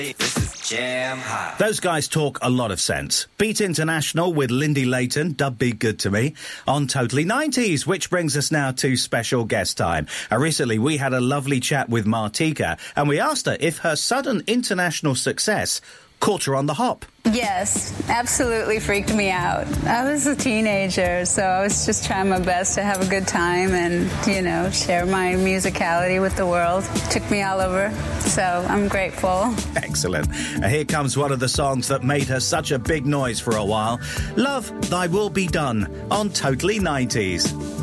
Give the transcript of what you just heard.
This is Jam Hot. Those guys talk a lot of sense. Beat International with Lindy Layton, Dub Be Good to Me, on Totally 90s, which brings us now to special guest time. Recently, we had a lovely chat with Martika, and we asked her if her sudden international success caught her on the hop. Yes, absolutely freaked me out. I was a teenager, so I was just trying my best to have a good time and, share my musicality with the world. Took me all over, so I'm grateful. Excellent. Here comes one of the songs that made her such a big noise for a while. Love, Thy Will Be Done, on Totally 90s.